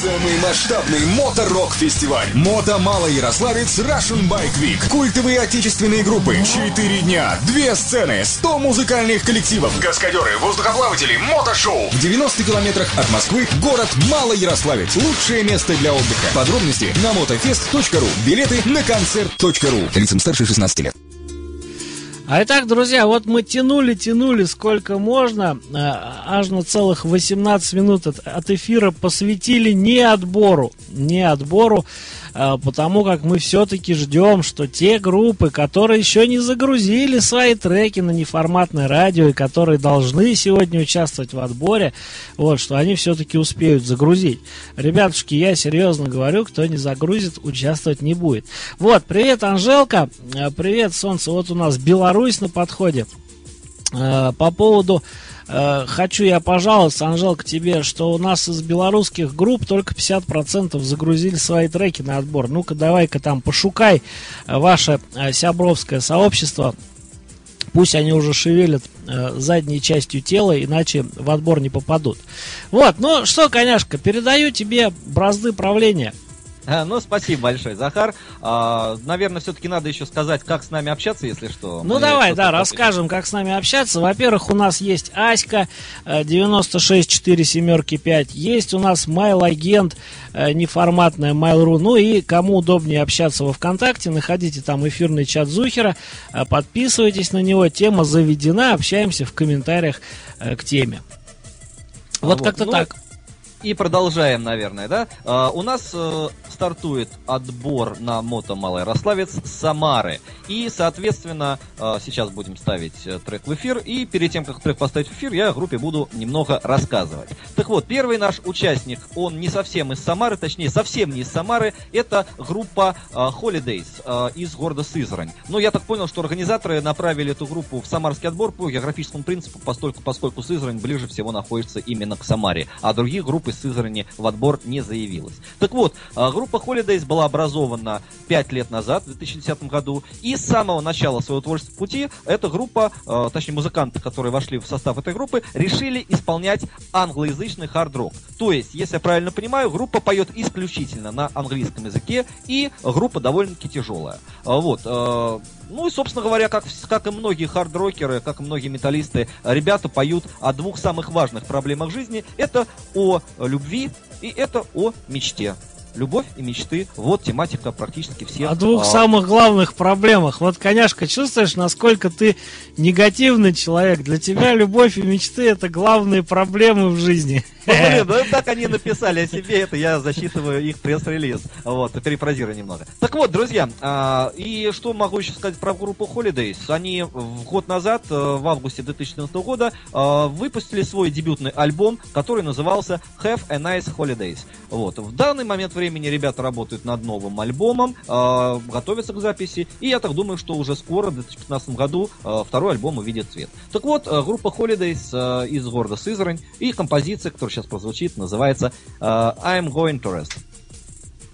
Самый масштабный моторок-фестиваль Мото Малоярославец Russian Bike Week. Культовые отечественные группы, 4 дня, 2 сцены, 100 музыкальных коллективов, каскадеры, воздухоплаватели, мотошоу. В 90 километрах от Москвы город Малоярославец. Лучшее место для отдыха. Подробности на motofest.ru. Билеты на концерт.ру. Лицам старше 16 лет. А итак, друзья, вот мы тянули сколько можно, аж на целых 18 минут от эфира посвятили не отбору, потому как мы все-таки ждем, что те группы, которые еще не загрузили свои треки на неформатное радио и которые должны сегодня участвовать в отборе, вот, что они все-таки успеют загрузить. Ребятушки, я серьезно говорю, кто не загрузит, участвовать не будет. Вот, привет, Анжелка, привет, солнце, вот у нас Беларусь на подходе. По поводу хочу я пожаловаться, Анжелка, тебе, что у нас из белорусских групп только 50% загрузили свои треки на отбор. Ну-ка, давай-ка там пошукай ваше сябровское сообщество. Пусть они уже шевелят задней частью тела, иначе в отбор не попадут. Вот, ну что, коняшка, передаю тебе бразды правления. Ну, спасибо большое, Захар. Наверное, все-таки надо еще сказать, как с нами общаться, если что. Ну, давай, да, расскажем, как с нами общаться. Во-первых, у нас есть Аська, 96475. Есть у нас Mail-агент, неформатная Mail.ru. Ну и кому удобнее общаться во ВКонтакте, находите там эфирный чат Зухера, подписывайтесь на него, тема заведена, общаемся в комментариях к теме. Вот как-то так. И продолжаем, наверное, да? У нас стартует отбор на Мото Малоярославец с Самары. И, соответственно, сейчас будем ставить трек в эфир. И перед тем, как трек поставить в эфир, я о группе буду немного рассказывать. Так вот, первый наш участник, он не совсем из Самары, точнее, совсем не из Самары. Это группа Holidays из города Сызрань. Но я так понял, что организаторы направили эту группу в самарский отбор по географическому принципу, поскольку Сызрань ближе всего находится именно к Самаре. А других групп из Сызрани в отбор не заявилось. Так вот, группа Holidays была образована 5 лет назад, в 2010 году, и с самого начала своего творческого пути эта группа, точнее музыканты, которые вошли в состав этой группы, решили исполнять англоязычный хард-рок. То есть, если я правильно понимаю, группа поет исключительно на английском языке, и группа довольно-таки тяжелая. Вот. Ну и, собственно говоря, как и многие хард-рокеры, как и многие металлисты, ребята поют о двух самых важных проблемах жизни. Это о любви и это о мечте. Любовь и мечты, вот тематика практически всех. О двух самых главных проблемах. Вот, коняшка, чувствуешь, насколько ты негативный человек? Для тебя любовь и мечты — это главные проблемы в жизни. Ну, блин, так они написали о себе, это я засчитываю их пресс-релиз. Вот, перефразирую немного. Так вот, друзья, и что могу еще сказать про группу Holidays? Они год назад, в августе 2014 года, выпустили свой дебютный альбом, который назывался Have a Nice Holidays. Вот. В данный момент времени ребята работают над новым альбомом, готовятся к записи, и я так думаю, что уже скоро, в 2015 году, второй альбом увидит свет. Так вот, группа Holidays из города Сызрань, и композиция, которая сейчас прозвучит, называется I'm Going to Rest.